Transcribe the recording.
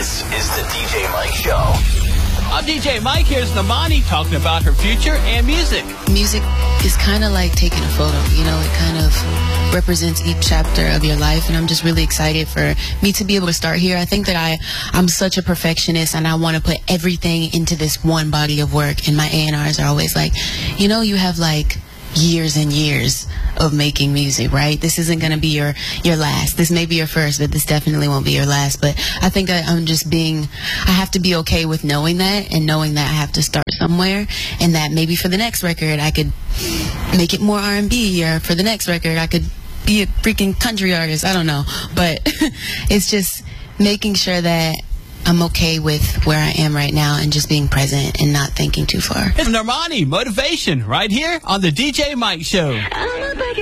This is the DJ Mike Show. I'm DJ Mike. Here's Normani talking about her future and music. Music is kind of like taking a photo. You know, it kind of represents each chapter of your life, and I'm just really excited for me to be able to start here. I think that I'm such a perfectionist, and I want to put everything into this one body of work, and my A&Rs are always like, you know, you have like years and years of making music, right? This isn't going to be your last. This may be your first, but this definitely won't be your last. But I think that I have to be okay with knowing that, and knowing that I have to start somewhere, and that maybe for the next record I could make it more R&B, or for the next record I could be a freaking country artist. I don't know. But it's just making sure that I'm okay with where I am right now and just being present and not thinking too far. It's Normani, motivation, right here on the DJ Mike Show.